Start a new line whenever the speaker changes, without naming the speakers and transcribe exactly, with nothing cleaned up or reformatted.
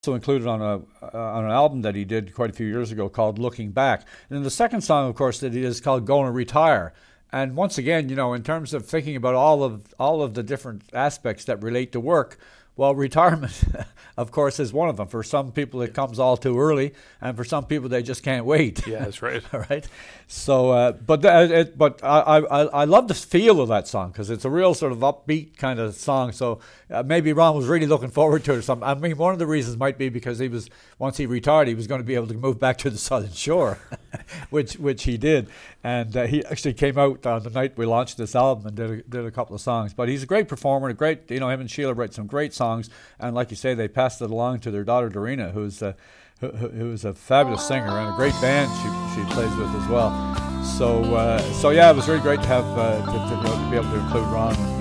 also included on a uh, on an album that he did quite a few years ago called Looking Back. And then the second song, of course, that he did is called Gonna Retire. And once again, you know, in terms of thinking about all of all of the different aspects that relate to work, well, retirement, of course, is one of them. For some people, it comes all too early, and for some people, they just can't wait.
Yeah, that's right.
All right. So, uh, but th- it, but I, I I love the feel of that song because it's a real sort of upbeat kind of song. So uh, maybe Ron was really looking forward to it or something. I mean, one of the reasons might be because he was once he retired, he was going to be able to move back to the Southern Shore, which which he did, and uh, he actually came out on the night we launched this album and did a, did a couple of songs. But he's a great performer, a great you know him and Sheila write some great songs, and like you say, they passed it along to their daughter Dorina, who's uh, who, who's a fabulous singer and a great band she she plays with as well. So uh, so yeah, it was really great to have uh, to, to, you know, to be able to include Ron. And,